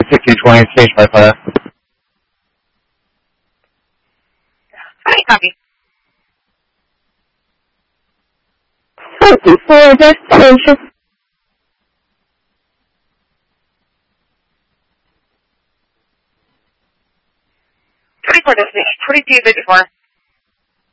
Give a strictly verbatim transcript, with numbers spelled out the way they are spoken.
sixty twenty, station by fire. Hi, copy. twenty-four destination. twenty-four destination, twenty-two fifty-four.